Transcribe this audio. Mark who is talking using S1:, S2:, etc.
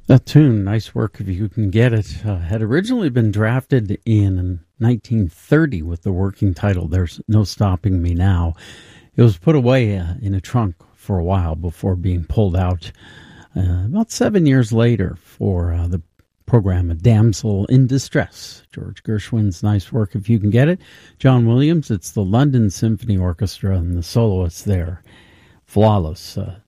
S1: That tune, nice work if you can get it, had originally been drafted in 1930 with the working title, There's No Stopping Me Now. It was put away in a trunk for a while before being pulled out about 7 years later for the program A Damsel in Distress. George Gershwin's nice work if you can get it. John Williams, it's the London Symphony Orchestra and the soloists there. Flawless.